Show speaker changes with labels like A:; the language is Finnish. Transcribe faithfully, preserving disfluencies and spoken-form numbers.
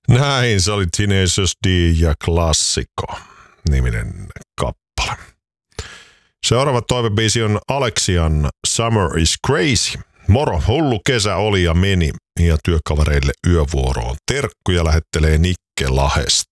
A: Näin, se oli Tenacious D ja Klassikko niminen kappale. Seuraava toivebiisi on Alexian Summer is Crazy. Moro, hullu kesä oli ja meni ja työkavereille yövuoroon. Terkkuja lähettelee Nikke Lahesta.